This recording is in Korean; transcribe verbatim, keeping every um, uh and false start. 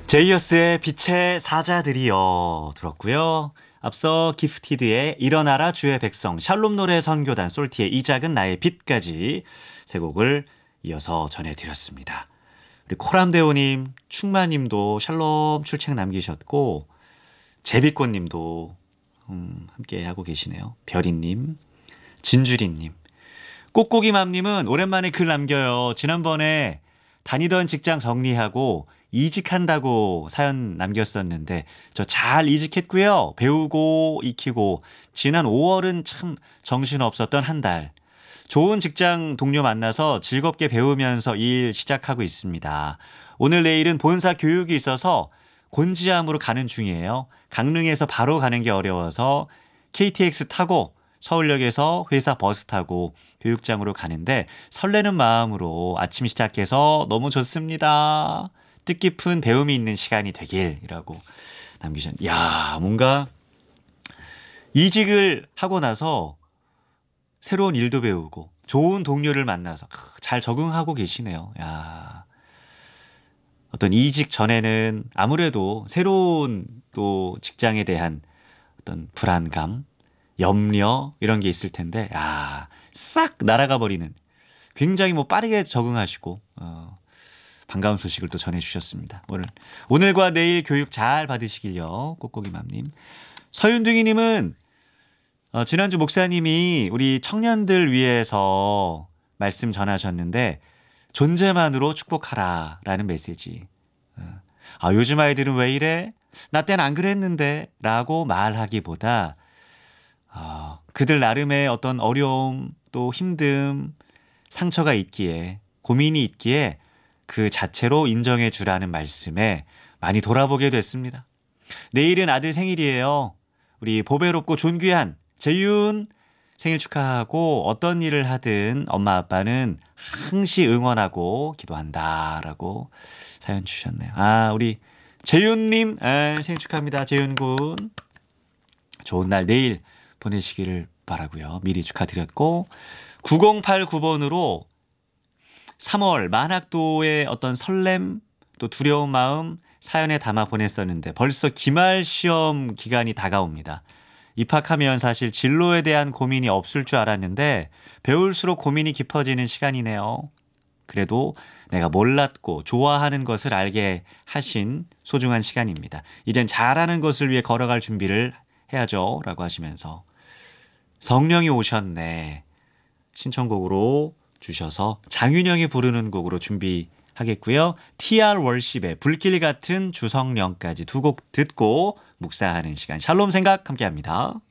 제이어스의 빛의 사자들이여 들었고요. 앞서 기프티드의 일어나라 주의 백성, 샬롬 노래 선교단, 솔티의 이 작은 나의 빛까지 세 곡을 이어서 전해드렸습니다. 우리 코람데오님, 충마님도 샬롬 출첵 남기셨고 제비꽃님도 음, 함께 하고 계시네요. 별이님, 진주리님, 꼬꼬기맘님은 오랜만에 글 남겨요. 지난번에 다니던 직장 정리하고 이직한다고 사연 남겼었는데 저 잘 이직했고요. 배우고 익히고 지난 오월은 참 정신없었던 한 달. 좋은 직장 동료 만나서 즐겁게 배우면서 일 시작하고 있습니다. 오늘 내일은 본사 교육이 있어서 곤지암으로 가는 중이에요. 강릉에서 바로 가는 게 어려워서 케이티엑스 타고 서울역에서 회사 버스 타고 교육장으로 가는데 설레는 마음으로 아침 시작해서 너무 좋습니다. 뜻깊은 배움이 있는 시간이 되길이라고 남기셨는데, 야, 뭔가 이직을 하고 나서 새로운 일도 배우고 좋은 동료를 만나서 잘 적응하고 계시네요. 야, 어떤 이직 전에는 아무래도 새로운 또 직장에 대한 어떤 불안감, 염려 이런 게 있을 텐데, 야, 싹 날아가 버리는, 굉장히 뭐 빠르게 적응하시고 어, 반가운 소식을 또 전해주셨습니다. 오늘 오늘과 내일 교육 잘 받으시길요. 꼬꼬기맘님. 서윤둥이님은 어, 지난주 목사님이 우리 청년들 위해서 말씀 전하셨는데 존재만으로 축복하라라는 메시지. 어, 아, 요즘 아이들은 왜 이래? 나 땐 안 그랬는데 라고 말하기보다 어, 그들 나름의 어떤 어려움 또 힘듦 상처가 있기에 고민이 있기에 그 자체로 인정해 주라는 말씀에 많이 돌아보게 됐습니다. 내일은 아들 생일이에요. 우리 보배롭고 존귀한 재윤 생일 축하하고 어떤 일을 하든 엄마 아빠는 항시 응원하고 기도한다라고 사연 주셨네요. 아, 우리 재윤님 생일 축하합니다. 재윤군. 좋은 날 내일 보내시기를 바라고요. 미리 축하드렸고 구공팔구 번으로 삼월 만학도의 어떤 설렘 또 두려운 마음 사연에 담아 보냈었는데 벌써 기말 시험 기간이 다가옵니다. 입학하면 사실 진로에 대한 고민이 없을 줄 알았는데 배울수록 고민이 깊어지는 시간이네요. 그래도 내가 몰랐고 좋아하는 것을 알게 하신 소중한 시간입니다. 이젠 잘하는 것을 위해 걸어갈 준비를 해야죠 라고 하시면서 성령이 오셨네 신청곡으로 주셔서 장윤영이 부르는 곡으로 준비하겠고요. 티알 월십의 불길 같은 주성령까지 두 곡 듣고 묵상하는 시간 샬롬 생각 함께합니다.